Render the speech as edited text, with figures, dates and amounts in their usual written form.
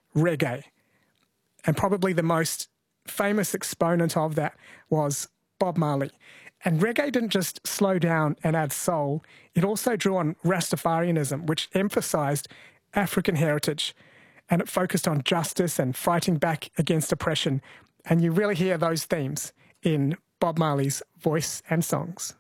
reggae. And probably the most famous exponent of that was Bob Marley. And reggae didn't just slow down and add soul, it also drew on Rastafarianism, which emphasised African heritage, and it focused on justice and fighting back against oppression. And you really hear those themes in Bob Marley's voice and songs.